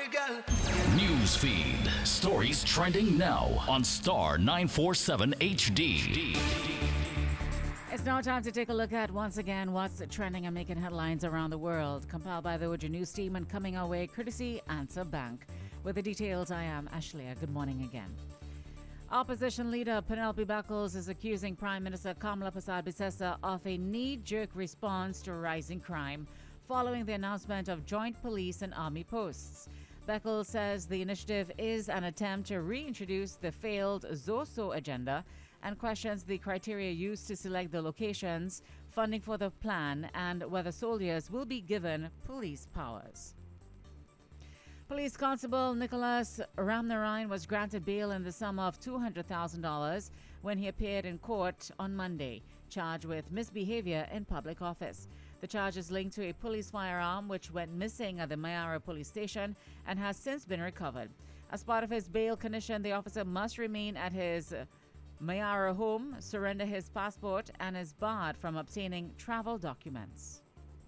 News feed. Stories trending now on Star 947 HD. It's now time to take a look at, once again, what's trending and making headlines around the world. Compiled by the Woodger News team and coming our way courtesy Answer Bank. With the details, I am Ashleigh. Good morning again. Opposition leader Penelope Buckles is accusing Prime Minister Kamala Persad-Bissessar of a knee-jerk response to rising crime following the announcement of joint police and army posts. Beckles says the initiative is an attempt to reintroduce the failed ZOSO agenda and questions the criteria used to select the locations, funding for the plan, and whether soldiers will be given police powers. Police Constable Nicholas Ramnarayan was granted bail in the sum of $200,000 when he appeared in court on Monday, charged with misbehavior in public office. The charge is linked to a police firearm which went missing at the Mayara police station and has since been recovered. As part of his bail condition, the officer must remain at his Mayara home, surrender his passport, and is barred from obtaining travel documents.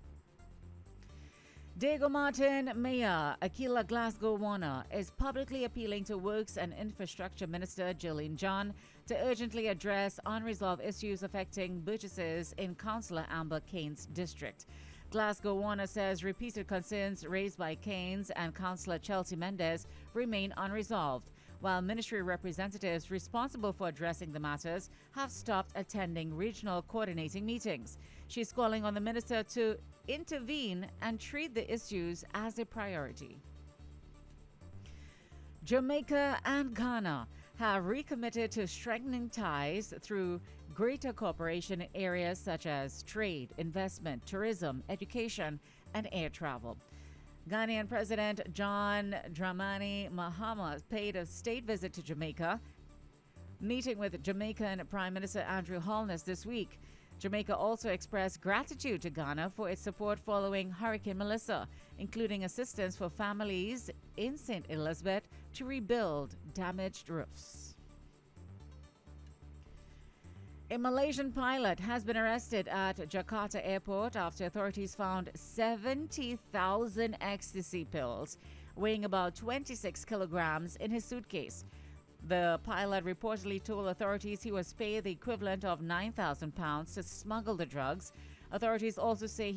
Diego Martin Mayor Aquila Glasgow Warner is publicly appealing to Works and Infrastructure Minister Gillian John to urgently address unresolved issues affecting Burgesses in Councillor Amber Kane's district. Glasgow Warner says repeated concerns raised by Kane's and Councillor Chelsea Mendes remain unresolved, while ministry representatives responsible for addressing the matters have stopped attending regional coordinating meetings. She's calling on the minister to intervene and treat the issues as a priority. Jamaica and Ghana have recommitted to strengthening ties through greater cooperation in areas such as trade, investment, tourism, education, and air travel. Ghanaian President John Dramani Mahama paid a state visit to Jamaica, meeting with Jamaican Prime Minister Andrew Holness this week. Jamaica also expressed gratitude to Ghana for its support following Hurricane Melissa, including assistance for families in St. Elizabeth to rebuild damaged roofs. A Malaysian pilot has been arrested at Jakarta Airport after authorities found 70,000 ecstasy pills weighing about 26 kilograms in his suitcase. The pilot reportedly told authorities he was paid the equivalent of £9,000 to smuggle the drugs. Authorities also say